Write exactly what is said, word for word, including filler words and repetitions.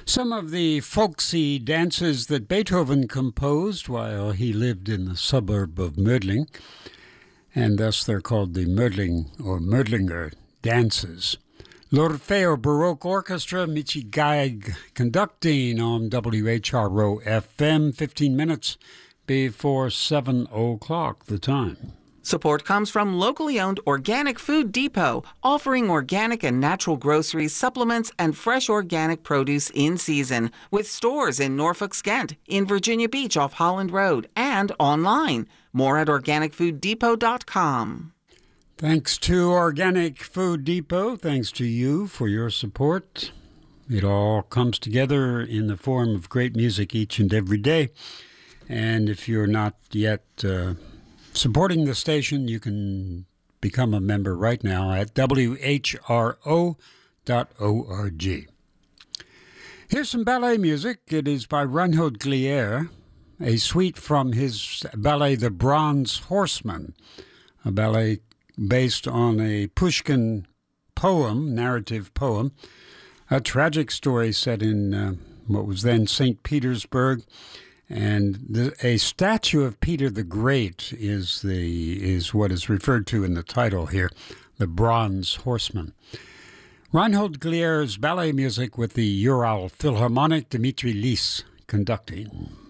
Some of the folksy dances that Beethoven composed while he lived in the suburb of Mödling, and thus they're called the Mödling or Mödlinger dances. L'Orfeo Baroque Orchestra, Michi Geig conducting on W H R O F M, fifteen minutes before seven o'clock the time. Support comes from locally owned Organic Food Depot, offering organic and natural groceries, supplements, and fresh organic produce in season, with stores in Norfolk, Skent, in Virginia Beach off Holland Road, and online. More at organic food depot dot com. Thanks to Organic Food Depot, thanks to you for your support. It all comes together in the form of great music each and every day. And if you're not yet uh, supporting the station, you can become a member right now at W H R O dot org. Here's some ballet music. It is by Reinhold Glier, a suite from his ballet The Bronze Horseman, a ballet based on a Pushkin poem, narrative poem, a tragic story set in uh, what was then Saint Petersburg. And the, a statue of Peter the Great is the is what is referred to in the title here, The Bronze Horseman. Reinhold Glier's ballet music with the Ural Philharmonic, Dmitri Lis conducting.